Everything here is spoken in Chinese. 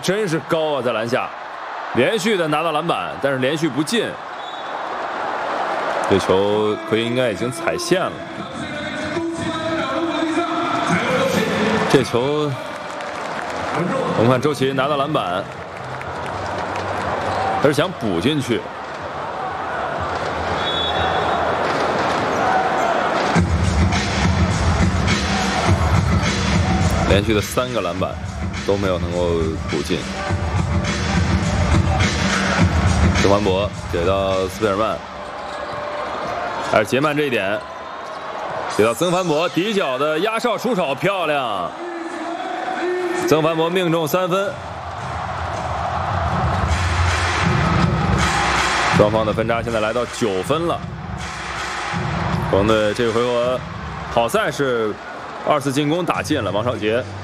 真是高啊，在篮下，连续的拿到篮板，但是连续不进。这球奎应该已经踩线了。这球，我们看周琦拿到篮板，他是想补进去。连续的3个篮板都没有能够补进。曾凡博给到斯佩尔曼，还是杰曼这一点，给到曾凡博底角的压哨出手，漂亮！曾凡博命中3分，双方的分差现在来到9分了。国王队这个回合好赛是2次进攻打进了，王少杰